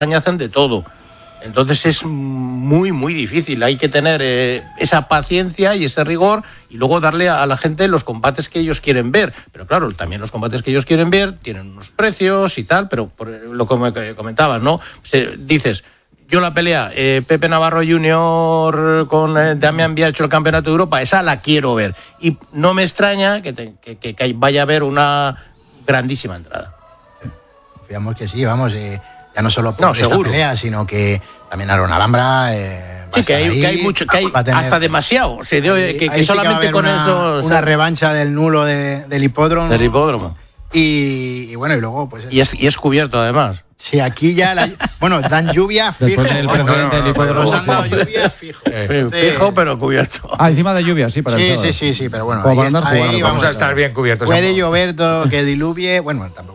hacen de todo. Entonces es muy, muy difícil. Hay que tener esa paciencia y ese rigor y luego darle a la gente los combates que ellos quieren ver. Pero claro, también los combates que ellos quieren ver tienen unos precios y tal, pero por lo que me comentabas, ¿no? Dices, yo la pelea Pepe Navarro Jr. con Damián Biacho, el Campeonato de Europa, esa la quiero ver. Y no me extraña que vaya a haber una grandísima entrada. Confiamos que sí, vamos... Ya no solo por esta pelea, sino que también Aaron Alhambra sí, que hay mucho, que hay hasta demasiado. Que solamente con eso... Una revancha del nulo del hipódromo. Del hipódromo. Y bueno, y luego... pues y es cubierto, además. Sí, aquí ya... dan lluvia fijo. Después del precedente del hipódromo. Nos han dado lluvia fijo. Fijo, pero cubierto. Encima de lluvia, sí, para el sábado. Sí, pero bueno. Ahí vamos a estar bien cubiertos. Puede llover, que diluvie... Bueno, tampoco.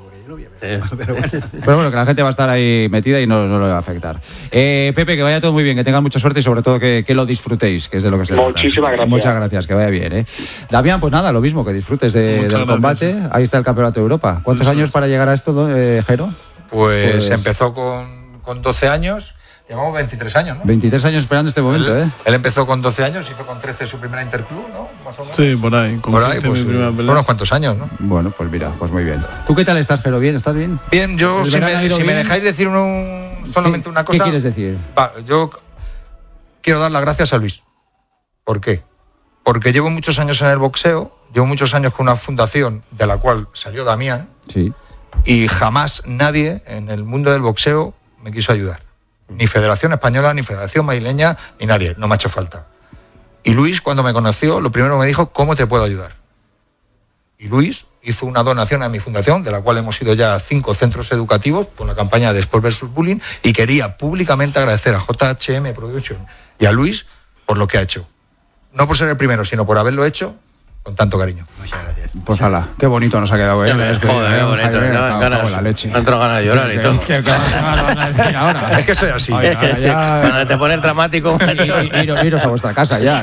Pero bueno, que la gente va a estar ahí metida y no le va a afectar. Pepe, que vaya todo muy bien, que tengan mucha suerte y sobre todo que lo disfrutéis, que es de lo que se trata. Muchísimas gracias. Muchas gracias, que vaya bien. Damián, pues nada, lo mismo, que disfrutes del combate. Ahí está el Campeonato de Europa. ¿Cuántos años para llegar a esto, Jairo? Pues empezó con 12 años. Llevamos 23 años, ¿no? 23 años esperando este momento, Él empezó con 12 años, hizo con 13 su primera interclub, ¿no? Más o menos. Sí, por ahí. Pues unos cuantos años, ¿no? Bueno, pues mira, pues muy bien. ¿Tú qué tal estás, Jairo? ¿Bien? ¿Estás bien? Bien, yo, si me dejáis decir solamente una cosa... ¿Qué quieres decir? Yo quiero dar las gracias a Luis. ¿Por qué? Porque llevo muchos años en el boxeo, llevo muchos años con una fundación de la cual salió Damián, sí, y jamás nadie en el mundo del boxeo me quiso ayudar. Ni Federación Española, ni Federación Madrileña, ni nadie, no me ha hecho falta. Y Luis, cuando me conoció, lo primero me dijo, ¿cómo te puedo ayudar? Y Luis hizo una donación a mi fundación, de la cual hemos ido ya a 5 centros educativos por la campaña de Sport vs Bullying, y quería públicamente agradecer a JHM Production y a Luis por lo que ha hecho. No por ser el primero, sino por haberlo hecho con tanto cariño. Muchas gracias. Pues hala, qué bonito nos ha quedado. Joder, qué bonito. Me entró ganas de llorar y todo. Ahora? Es que soy así. Cuando te pones dramático... Iros a vuestra casa ya.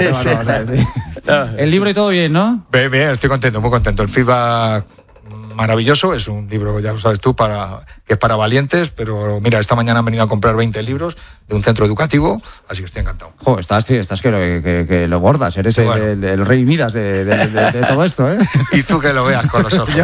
El libro y todo bien, ¿no? Bien, estoy contento, muy contento. El feedback maravilloso, es un libro, ya lo sabes tú, que es para valientes, pero mira, esta mañana han venido a comprar 20 libros de un centro educativo, así que estoy encantado. Jo, estás que lo bordas, eres el rey Midas de todo esto, ¿eh? Y tú que lo veas con los ojos.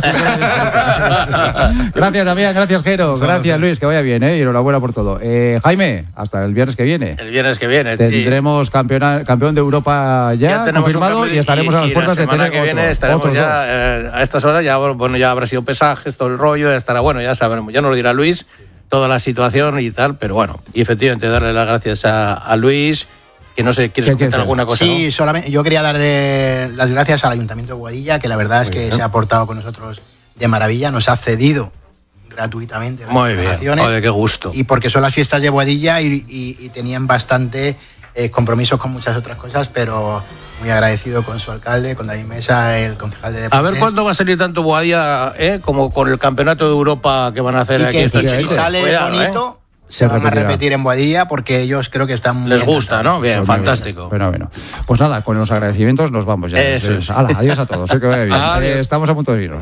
Gracias, Damián, gracias, Jero, gracias, Luis, que vaya bien, y enhorabuena por todo. Jaime, hasta el viernes que viene. El viernes que viene, tendremos campeón de Europa ya confirmado y estaremos a las puertas de tener que viene estaremos ya a estas horas, ya habrá sido pesajes, todo el rollo, ya estará, bueno, ya sabremos, ya nos lo dirá Luis, toda la situación y tal, pero bueno, y efectivamente darle las gracias a Luis, que no sé, ¿quieres comentar alguna cosa? Sí, ¿no? Solamente yo quería darle las gracias al Ayuntamiento de Boadilla, que la verdad es que se ha portado con nosotros de maravilla, nos ha cedido gratuitamente las instalaciones. Joder, qué gusto. Y porque son las fiestas de Boadilla y tenían bastante compromisos con muchas otras cosas, pero muy agradecido con su alcalde, con David Mesa, el concejal de deportes. A ver cuándo va a salir tanto Boadilla, como con el Campeonato de Europa que van a hacer aquí. Y si sale bonito, se van a repetir en Boadilla, porque ellos creo que están muy... Les gusta, ¿no? Bien, fantástico. Bueno. Pues nada, con los agradecimientos nos vamos ya. Hala, adiós a todos, que vaya bien. Estamos a punto de irnos.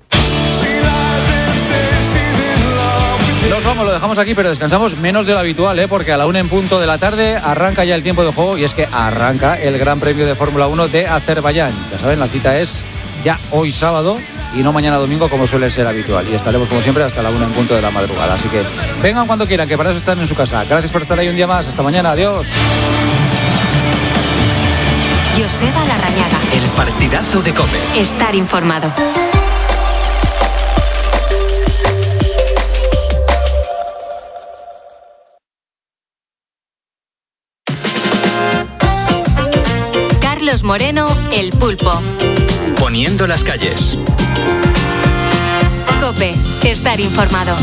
Nos vamos, lo dejamos aquí, pero descansamos menos de lo habitual, porque a la 1:00 de la tarde arranca ya el tiempo de juego y es que arranca el Gran Premio de Fórmula 1 de Azerbaiyán. Ya saben, la cita es ya hoy sábado y no mañana domingo como suele ser habitual. Y estaremos como siempre hasta la 1:00 de la madrugada. Así que vengan cuando quieran, que para eso están en su casa. Gracias por estar ahí un día más. Hasta mañana. Adiós. Joseba Larrañaga. El partidazo de COPE. Estar informado. Carlos Moreno, El Pulpo. Poniendo las calles. COPE. Estar informado.